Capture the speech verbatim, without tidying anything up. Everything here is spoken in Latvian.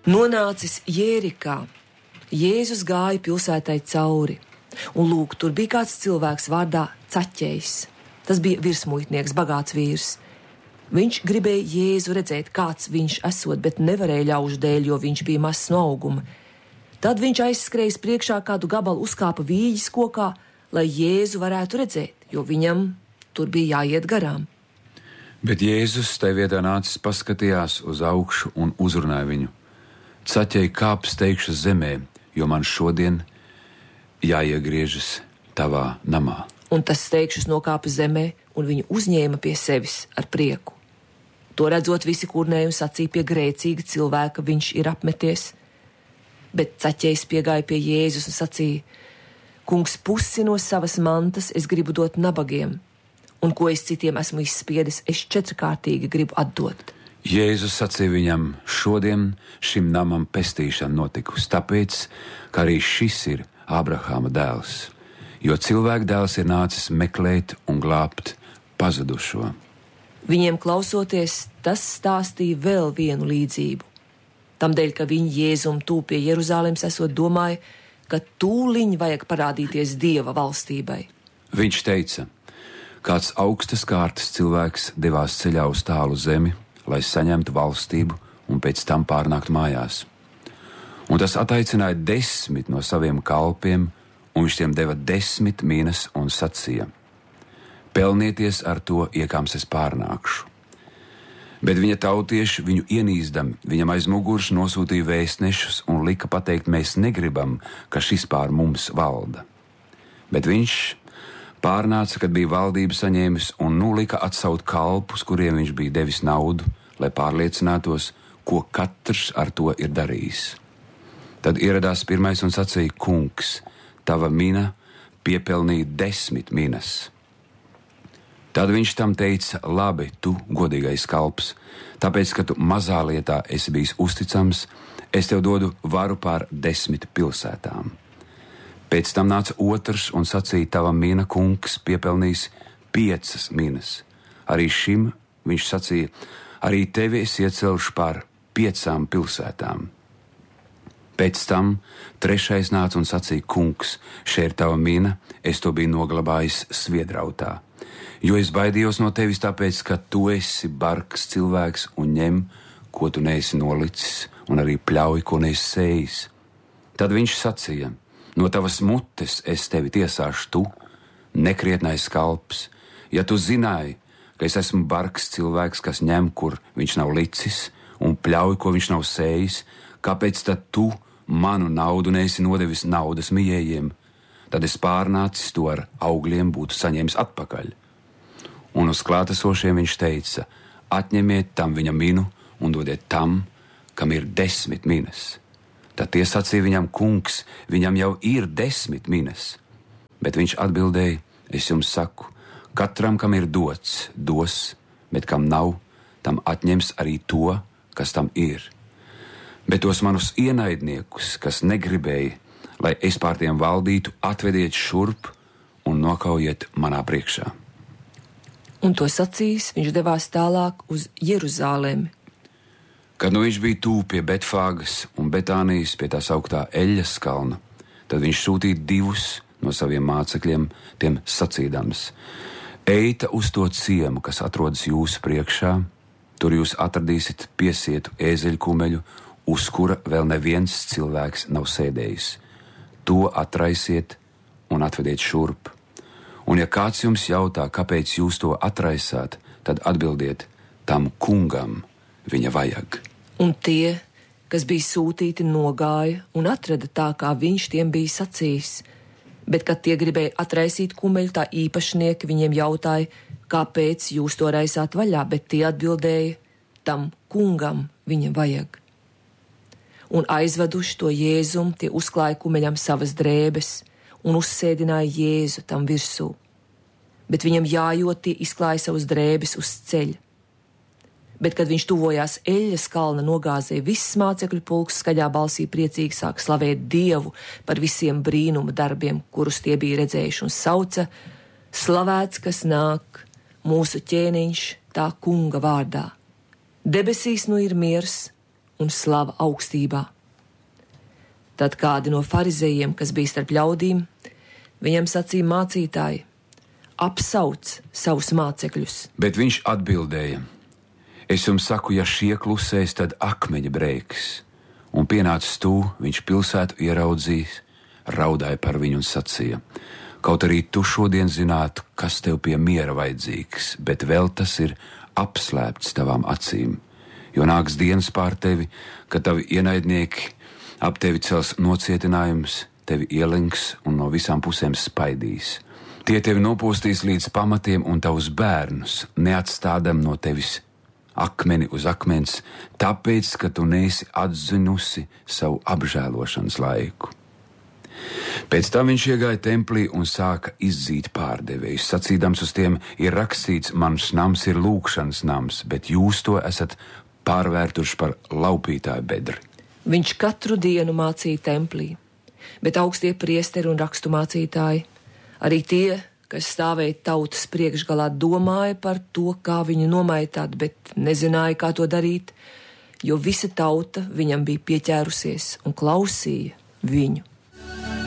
Nonācis Jērikā, Jēzus gāja pilsētai cauri, un lūk, tur bija kāds cilvēks vārdā Caķejs. Tas bija virsmuitnieks, bagāts vīrs. Viņš gribēja Jēzu redzēt, kāds viņš esot, bet nevarēja ļaužu dēļ, jo viņš bija mazs no auguma. Tad viņš aizskrējis priekšā kādu gabalu, uzkāpa vīģes kokā, lai Jēzu varētu redzēt, jo viņam tur bija jāiet garām. Bet Jēzus tai vietā nācis, paskatījās uz augšu un uzrunāja viņu. Caķei, kāp steigšu zemē, jo man šodien jāiegriežas tavā namā. Un tas steigšus nokāpa zemē un viņu uzņēma pie sevis ar prieku. To redzot, visi kurnēja un sacīja, pie grēcīga cilvēka viņš ir apmeties. Bet Caķejs piegāja pie Jēzus un sacīja: Kungs, pusi no savas mantas es gribu dot nabagiem, un ko es citiem esmu izspiedis, es četrkārtīgi gribu atdot. Jēzus sacīja viņam: šodien šim namam pestīšana notikusi, tāpēc, ka arī šis ir Ābrahāma dēls, jo cilvēka dēls ir nācis meklēt un glābt pazudušo. Viņiem klausoties, tas stāstīja vēl vienu līdzību. Tamdēļ, ka viņi Jēzum tūp pie Jeruzalemes esot, domāja, ka tūliņ vajag parādīties Dieva valstībai. Viņš teica: kāds augstas kārtas cilvēks devās ceļā uz tālu zemi, lai saņemtu valstību un pēc tam pārnākt mājās. Un tas ataicināja desmit no saviem kalpiem, un viņš tiem deva desmit minas un sacīja: pelnieties ar to, iekāms es pārnākšu. Bet viņa tautieši viņu ienīzdami, viņam aiz muguras nosūtīja vēstnešus un lika pateikt: mēs negribam, ka šis pār mums valda. Bet viņš pārnāca, kad bija valdība saņēmis, un nu lika atsaukt kalpus, kuriem viņš bija devis naudu, lai pārliecinātos, ko katrs ar to ir darījis. Tad ieradās pirmais un sacīja: kungs, tava mina piepelnīja desmit minas. Tad viņš tam teica: labi, tu, godīgais kalps, tāpēc, ka tu mazā lietā esi bijis uzticams, es tev dodu varu pār desmit pilsētām. Pēc tam nāca otrs un sacīja: tava mina, kungs, piepelnīs piecas minas. Arī šim viņš sacīja: arī tevi es iecelšu pār piecām pilsētām. Pēc tam trešais nāca un sacīja: kungs, šeit ir tava mina, es to biju noglabājis sviedrautā. Jo es baidījos no tevis, tāpēc, ka tu esi bargs cilvēks un ņem, ko tu neesi nolicis, un arī pļauj, ko neesi sējis. Tad viņš sacīja: no tavas mutes es tevi tiesāšu, tu, nekrietnais kalps. Ja tu zināji, ka es esmu bargs cilvēks, kas ņem, kur viņš nav licis, un pļauj, ko viņš nav sējis, kāpēc tad tu manu naudu neesi nodevis naudas mijējiem? Tad es pārnācis to ar augļiem būtu saņēmis atpakaļ. Un uz klātesošiem viņš teica: atņemiet tam viņa minu un dodiet tam, kam ir desmit minas. Tad tie sacīja viņam: kungs, viņam jau ir desmit minas. Bet viņš atbildēja: es jums saku, katram, kam ir dots, dos, bet kam nav, tam atņems arī to, kas tam ir. Bet tos manus ienaidniekus, kas negribēja, lai es pār tiem valdītu, atvediet šurp un nokaujiet manā priekšā. Un to sacījis, viņš devās tālāk uz Jeruzalemi. Kad nu viņš bija tūp pie Betfāgas un Betānijas pie tā sauktā Eļas kalna, tad viņš sūtīja divus no saviem mācekļiem, tiem sacīdams: eita uz to ciemu, kas atrodas jūsu priekšā, tur jūs atradīsiet piesietu ēzeļkumeļu, uz kura vēl neviens cilvēks nav sēdējis. To atraisiet un atvediet šurp. Un ja kāds jums jautā, kāpēc jūs to atraisāt, tad atbildiet: tam kungam viņa vajag. Un tie, kas bija sūtīti, nogāja un atrada tā, kā viņš tiem bija sacījis. Bet, kad tie gribēja atraisīt kumeļu, tā īpašnieki viņiem jautāja: kāpēc jūs to raisāt vaļā, bet tie atbildēja: tam kungam viņa vajag. Un aizveduši to Jēzum, tie uzklāja kumeļam savas drēbes un uzsēdināja Jēzu tam virsū. Bet viņam jājot, tie izklāja savus drēbes uz ceļa. Bet, kad viņš tuvojās Eļas kalna nogāzē, viss mācekļu pulks skaļā balsī priecīgi sāk slavēt Dievu par visiem brīnuma darbiem, kurus tie bija redzējuši, un sauca: slavēts, kas nāk, mūsu ķēniņš tā kunga vārdā. Debesīs nu ir miers, un slava augstībā. Tad kādi no farizejiem, kas bija starp ļaudīm, viņam sacīja: mācītāji, apsauc savus mācekļus. Bet viņš atbildēja: es jums saku, ja šie klusēs, tad akmeņa brēks. Un pienācis tū, viņš pilsētu ieraudzījis, raudāja par viņu un sacīja: kaut arī tu šodien zinātu, kas tev pie miera vajadzīgs, bet vēl tas ir apslēpts tavām acīm, jo nāks dienas pār tevi, kad tavi ienaidnieki ap tevi cels nocietinājumus, tevi ielenks un no visām pusēm spaidīs. Tie tevi nopostīs līdz pamatiem un tavus bērnus, neatstādam no tevis akmeni uz akmens, tāpēc, ka tu neesi atzinusi savu apžēlošanas laiku. Pēc tam viņš iegāja templī un sāka izdzīt pārdevējus, sacīdams uz tiem: ir rakstīts, mans nams ir lūgšanas nams, bet jūs to esat pārvērtuši par laupītāju bedri. Viņš katru dienu mācīja templī, bet augstie priesteri un rakstu mācītāji, arī tie, kas stāvēja tautas priekšgalā, domāja par to, kā viņu nomaitāt, bet nezināja, kā to darīt, jo visa tauta viņam bija pieķērusies un klausīja viņu.